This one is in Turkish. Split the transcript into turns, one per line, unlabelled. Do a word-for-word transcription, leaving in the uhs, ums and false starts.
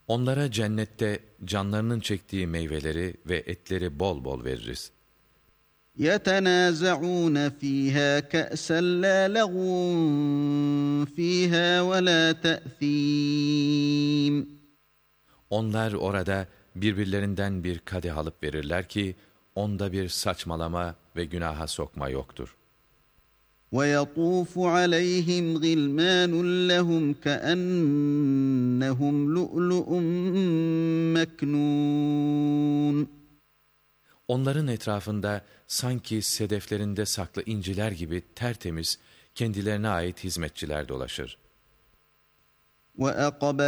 Onlara cennette canlarının çektiği meyveleri ve etleri bol bol veririz.
يَتَنَازَعُونَ ف۪يهَا كَأْسًا لَا لَغْوٌ ف۪يهَا وَلَا تَأْث۪يمٌ.
Onlar orada birbirlerinden bir kadeh alıp verirler ki, onda bir saçmalama ve günaha sokma yoktur.
وَيَطُوفُ عَلَيْهِمْ غِلْمَانٌ لَهُمْ كَأَنَّهُمْ لُؤْلُؤٌ مَكْنُونٌ.
Onların etrafında sanki sedeflerinde saklı inciler gibi tertemiz, kendilerine ait hizmetçiler dolaşır.
وَأَقْبَلَ